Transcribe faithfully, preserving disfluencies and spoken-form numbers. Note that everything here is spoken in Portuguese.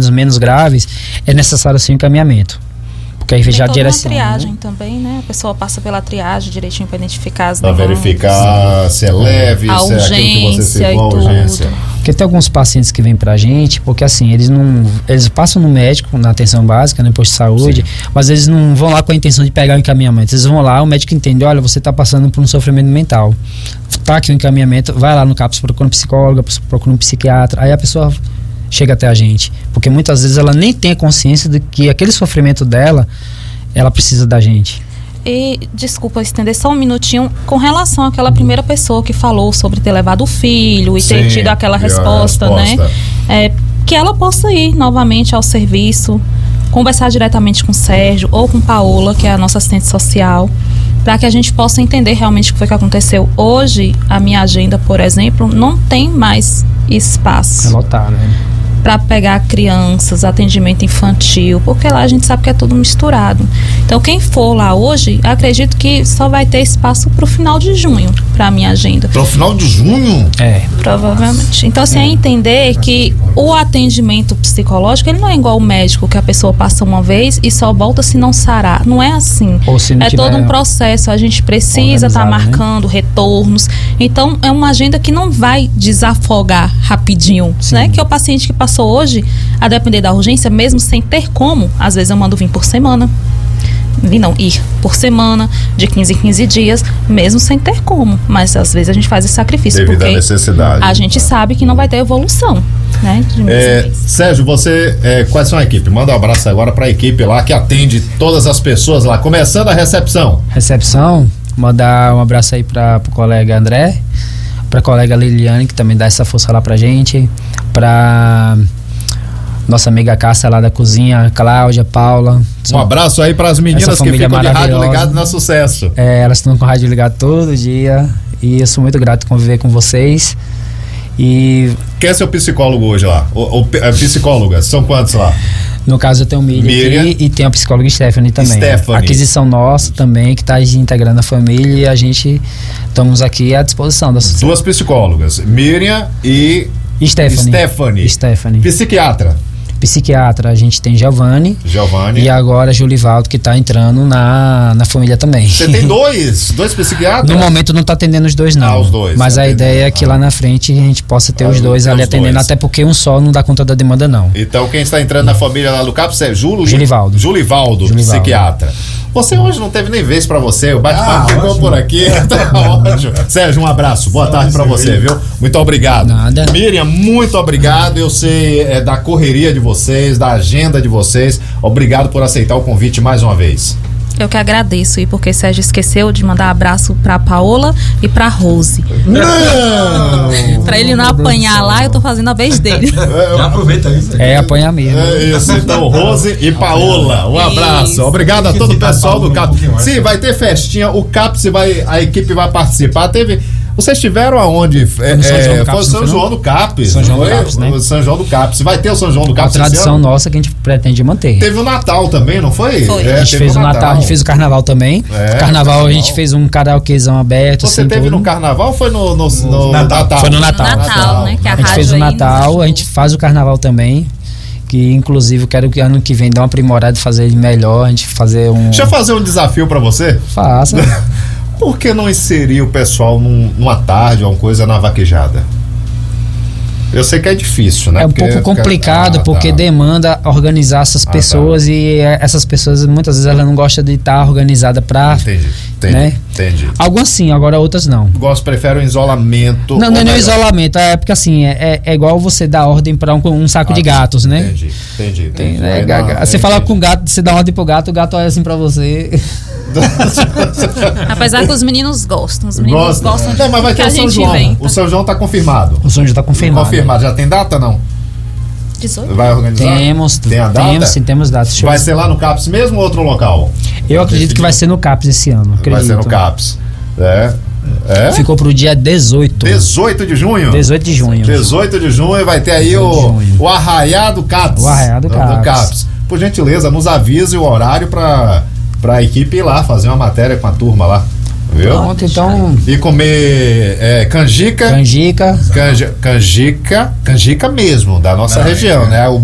menos, menos graves, é necessário sim um encaminhamento. Porque aí já direciona. Uma triagem, né? Também, né? A pessoa passa pela triagem direitinho para identificar as Para verificar se é leve, a se é aquilo que você citou, a urgência. Porque tem alguns pacientes que vêm pra gente, porque assim, eles não, eles passam no médico, na atenção básica, no posto de saúde, sim, mas eles não vão lá com a intenção de pegar o encaminhamento. Eles vão lá, o médico entende, olha, você tá passando por um sofrimento mental. Tá aqui o encaminhamento, vai lá no CAPS, procura um psicólogo, procura um psiquiatra, aí a pessoa chega até a gente, porque muitas vezes ela nem tem a consciência de que aquele sofrimento dela, ela precisa da gente. E, desculpa estender só um minutinho, com relação àquela primeira pessoa que falou sobre ter levado o filho e Sim, ter tido aquela resposta, resposta, né? É, que ela possa ir novamente ao serviço, conversar diretamente com o Sérgio ou com Paola, que é a nossa assistente social, para que a gente possa entender realmente o que foi que aconteceu. Hoje, a minha agenda, por exemplo, não tem mais espaço. É lotada, né? Para pegar crianças, atendimento infantil, porque lá a gente sabe que é tudo misturado. Então, quem for lá hoje, acredito que só vai ter espaço para o final de junho, para a minha agenda. Para o final de junho? É. Provavelmente. Então, assim, é entender que o atendimento psicológico, ele não é igual ao médico, que a pessoa passa uma vez e só volta se não sarar. Não é assim. Ou se não é todo um processo, a gente precisa estar tá marcando, né, retornos. Então, é uma agenda que não vai desafogar rapidinho, sim, né? Que é o paciente que passou hoje, a depender da urgência, mesmo sem ter como, às vezes eu mando vir por semana, vir não, ir por semana, de quinze em quinze dias, mesmo sem ter como, mas às vezes a gente faz esse sacrifício, devido porque à necessidade, a gente sabe que não vai ter evolução, né? É, Sérgio, você, é, quais são a equipe? Manda um abraço agora para a equipe lá que atende todas as pessoas lá, começando a recepção. Recepção, mandar um abraço aí para o colega André, para a colega Liliane, que também dá essa força lá pra gente, para nossa amiga Cássia lá da cozinha, Cláudia, Paula. Um abraço aí para as meninas que ficam de rádio ligado na Sucesso. É, elas estão com o rádio ligado todo dia e eu sou muito grato de conviver com vocês. E quem é seu psicólogo hoje lá? O, o, a psicóloga, são quantos lá? No caso eu tenho o Miriam aqui, e tem a psicóloga Stephanie também. Stephanie. Aquisição nossa também, que está integrando a família, e a gente estamos aqui à disposição da sociedade. Duas psicólogas, Miriam e Stephanie. Stephanie. Stephanie. Psiquiatra. Psiquiatra, a gente tem Giovanni. Giovanni. E agora Julivaldo, que está entrando na, na família também. Você tem dois? Dois psiquiatras? No momento não está atendendo os dois, não. Ah, os dois. Mas a atendendo. ideia é que lá na frente a gente possa ter ah, os dois ali os atendendo, dois. Até porque um só não dá conta da demanda, não. Então quem está entrando na família lá do CAPS é Júlio, Julivaldo. Julivaldo, Julivaldo, psiquiatra. Você hoje não teve nem vez pra você, o bate-papo ah, ficou por aqui. Tá ótimo. Sérgio, um abraço, boa tarde pra você, viu? Muito obrigado. Nada. Miriam, muito obrigado. Eu sei é, da correria de vocês, da agenda de vocês. Obrigado por aceitar o convite mais uma vez. Eu que agradeço, e porque Sérgio esqueceu de mandar abraço pra Paola e pra Rose. Não! Pra ele não apanhar lá, eu tô fazendo a vez dele. Já aproveita isso. É, apanhar mesmo. É isso, então, Rose e Paola, um abraço. Isso. Obrigado a todo o pessoal do CAPS. Sim, vai ter festinha, o CAPS vai, a equipe vai participar. Teve... Vocês estiveram aonde? Foi no São João do Capes. Foi o São João do Capes. São João do Capes, né? São João do Capes. Vai ter o São João do Capes. A tradição nossa que a gente pretende manter. Teve o Natal também, não foi? Foi. É, a gente fez o Natal. Natal, a gente fez o Carnaval também. É, carnaval, carnaval a gente fez um karaokezão aberto. Você assim, teve tudo. no Carnaval ou foi no, no, no, no Natal? Natal? Foi no Natal. No Natal, né? Que a, a gente fez o Natal, a gente faz o Carnaval também. Que inclusive eu quero que ano que vem dê uma aprimorada e fazer ele melhor. A gente fazer um. Deixa eu fazer um desafio pra você. Faça. Por que não inserir o pessoal num, numa tarde ou uma coisa na vaquejada? Eu sei que é difícil, né? É um porque pouco complicado, fica... ah, porque tá. demanda organizar essas pessoas ah, tá. E essas pessoas muitas vezes elas não gostam de estar organizada para. Entendi, entendi, né? entendi. Algumas sim, agora outras não. Gosto, prefere o isolamento. Não, não é nem o isolamento, é porque assim, é, é igual você dar ordem para um, um saco ah, de gatos, né? Entendi, entendi, entendi. Tem, é, não, você entendi. Fala com o gato, você dá ordem pro gato, o gato olha assim pra você. Apesar que os meninos gostam, os meninos Gosta. gostam de não, mas vai ter que o São João. Vem. O São João tá confirmado. O São João tá confirmado. Confirmado. Já tem data, não? dezoito? Vai organizar? Temos, tem a data? Temos, sim, temos datas. Vai ser lá no CAPS mesmo ou outro local? Eu acredito que vai ser no CAPS esse ano. Acredito. Vai ser no CAPS. É. É? Ficou pro dia dezoito. dezoito de junho? dezoito de junho. dezoito de junho vai ter aí o, o Arraiá do CAPS. O Arraiá do, do CAPS. CAPS. Por gentileza, nos avise o horário pra, pra equipe ir lá fazer uma matéria com a turma lá. Viu? Pronto, então. E comer é, canjica. Canjica. Canja, canjica. Canjica mesmo, da nossa Não, região, é. né? O